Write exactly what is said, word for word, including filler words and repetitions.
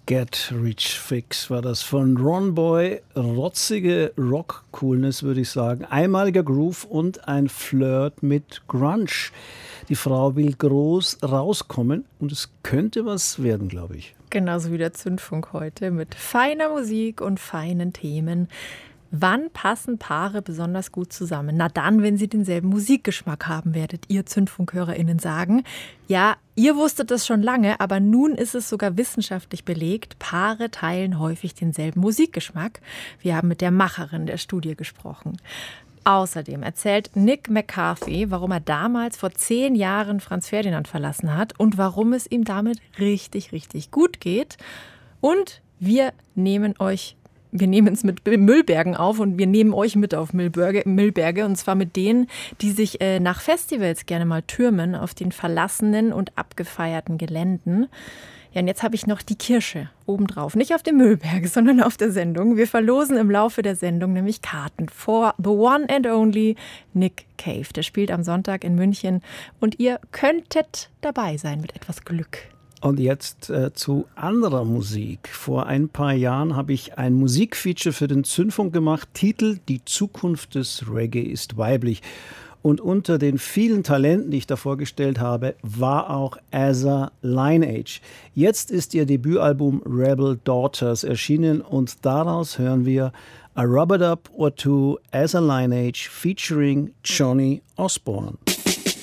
Get Rich Fix war das von Ron Boy. Rotzige Rock-Coolness, würde ich sagen. Einmaliger Groove und ein Flirt mit Grunge. Die Frau will groß rauskommen und es könnte was werden, glaube ich. Genauso wie der Zündfunk heute mit feiner Musik und feinen Themen. Wann passen Paare besonders gut zusammen? Na dann, wenn sie denselben Musikgeschmack haben, werdet ihr ZündfunkhörerInnen sagen. Ja, ihr wusstet das schon lange, aber nun ist es sogar wissenschaftlich belegt. Paare teilen häufig denselben Musikgeschmack. Wir haben mit der Macherin der Studie gesprochen. Außerdem erzählt Nick McCarthy, warum er damals vor zehn Jahren Franz Ferdinand verlassen hat und warum es ihm damit richtig, richtig gut geht. Und wir nehmen euch Wir nehmen es mit Müllbergen auf und wir nehmen euch mit auf Müllberge, Müllberge und zwar mit denen, die sich äh, nach Festivals gerne mal türmen auf den verlassenen und abgefeierten Geländen. Ja, und jetzt habe ich noch die Kirsche obendrauf. Nicht auf dem Müllberg, sondern auf der Sendung. Wir verlosen im Laufe der Sendung nämlich Karten for the one and only Nick Cave. Der spielt am Sonntag in München und ihr könntet dabei sein mit etwas Glück. Und jetzt äh, zu anderer Musik. Vor ein paar Jahren habe ich ein Musikfeature für den Zündfunk gemacht. Titel: Die Zukunft des Reggae ist weiblich. Und unter den vielen Talenten, die ich da vorgestellt habe, war auch Asa Lineage. Jetzt ist ihr Debütalbum Rebel Daughters erschienen und daraus hören wir A Rub It Up or Two, Asa Lineage featuring Johnny Osborne.